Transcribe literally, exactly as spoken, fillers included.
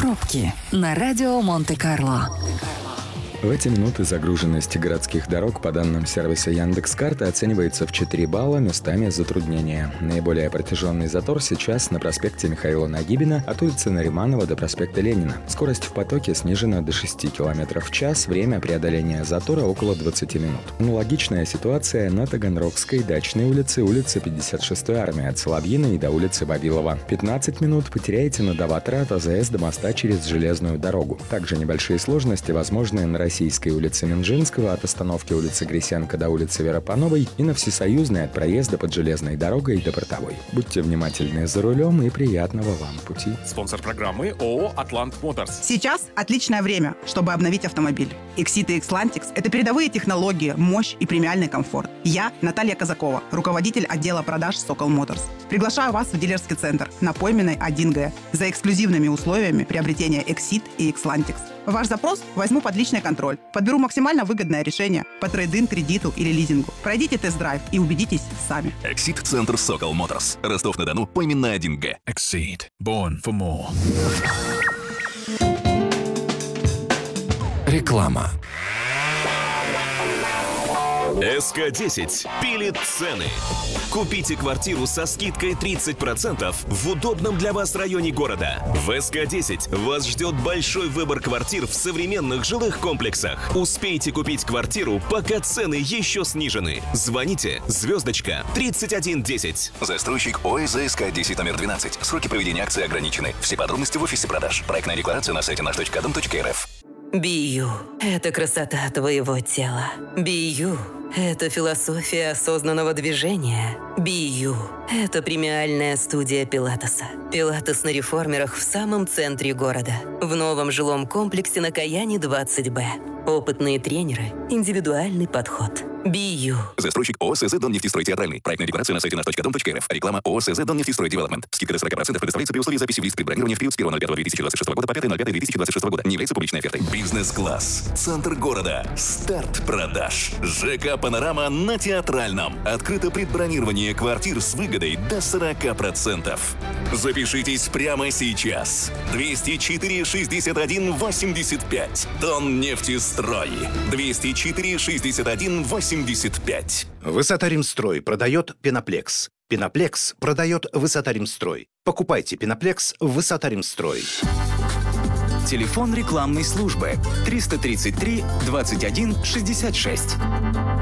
Пробки на радио Монте-Карло. В эти минуты загруженность городских дорог по данным сервиса Яндекс.Карты оценивается в четыре балла, местами затруднения. Наиболее протяженный затор сейчас на проспекте Михаила Нагибина от улицы Нариманова до проспекта Ленина. Скорость в потоке снижена до шести километров в час, время преодоления затора около двадцати минут. Аналогичная ситуация на Таганрогской, Дачной улице, улице пятьдесят шестой армии от Соловьина и до улицы Вавилова. пятнадцать минут потеряете на Доватора от АЗС до моста через железную дорогу. Также небольшие сложности возможны на Российской улице Минжинского от остановки улицы Грисенко до улицы Веропановой и на Всесоюзной от проезда под железной дорогой до Портовой. Будьте внимательны за рулем и приятного вам пути. Спонсор программы ООО «Атлант Моторс». Сейчас отличное время, чтобы обновить автомобиль. Exit и Xlantix – это передовые технологии, мощь и премиальный комфорт. Я Наталья Казакова, руководитель отдела продаж Sokol Motors. Приглашаю вас в дилерский центр на Пойменной один Г за эксклюзивными условиями приобретения Exit и Xlantix. Ваш запрос возьму под личный контроль. Подберу максимально выгодное решение по трейд-ин, кредиту или лизингу. Пройдите тест-драйв и убедитесь сами. Exit-центр Sokol Motors. Ростов-на-Дону, Пойменная один Г. Exceed. Born for more. Реклама. эс ка десять пилит цены. Купите квартиру со скидкой тридцать процентов в удобном для вас районе города. В эс ка десять вас ждет большой выбор квартир в современных жилых комплексах. Успейте купить квартиру, пока цены еще снижены. Звоните звездочка тридцать один десять. Застройщик ОСЗ эс ка десять номер двенадцать. Сроки проведения акции ограничены. Все подробности в офисе продаж. Проектная декларация на сайте наш точка дом точка эр эф. Бию – это красота твоего тела. Бию – это философия осознанного движения. Бию – это премиальная студия Пилатеса. Пилатес на реформерах в самом центре города. В новом жилом комплексе на Каяне двадцать Б. Опытные тренеры, индивидуальный подход. Бию. Застройщик ООО СЗ Доннефтестрой Театральный. Проектная декларация на сайте наш точка дом точка эр эф. Реклама ООО СЗ Доннефтестрой Девелопмент. Скидка до сорок процентов предоставляется при условии записи в лист предбронирования в период с первого ноль пятого две тысячи двадцать шестого года по пятое ноль пятое две тысячи двадцать шестого года. Не является публичной офертой. Бизнес-класс. Центр города. Старт продаж. ЖК «Панорама» на Театральном. Открыто предбронирование квартир с выгодой до сорок процентов. Запишитесь прямо сейчас. двести четыре шестьдесят один восемьдесят пять. Доннефтестрой. двести четыре шестьдесят один восемьдесят пять. Высота-Римстрой продает Пеноплекс. Пеноплекс продает Высота-Римстрой. Покупайте Пеноплекс в Высота-Римстрой. Телефон рекламной службы триста тридцать три двадцать один шестьдесят шесть.